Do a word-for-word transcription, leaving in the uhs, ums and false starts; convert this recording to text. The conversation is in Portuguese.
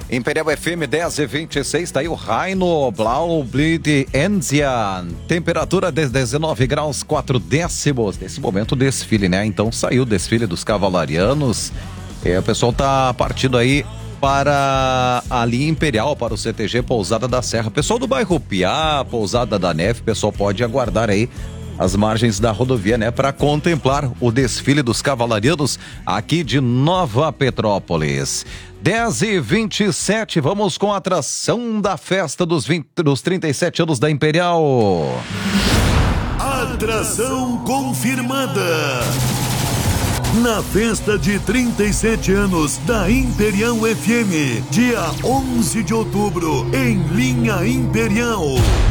Imperial F M dez e vinte e seis, tá aí o Raino Blaublied Enzian. Temperatura de dezenove graus, quatro décimos. Nesse momento, desfile, né? Então saiu o desfile dos cavalarianos. É, o pessoal tá partindo aí para a linha Imperial, para o C T G Pousada da Serra. Pessoal do bairro Piá, Pousada da Neve, pessoal pode aguardar aí as margens da rodovia, né, para contemplar o desfile dos cavalarianos aqui de Nova Petrópolis. dez e vinte e sete, vamos com a atração da festa dos, vinte, dos trinta e sete anos da Imperial. Atração confirmada. Na festa de trinta e sete anos da Imperial F M, dia onze de outubro, em linha Imperial.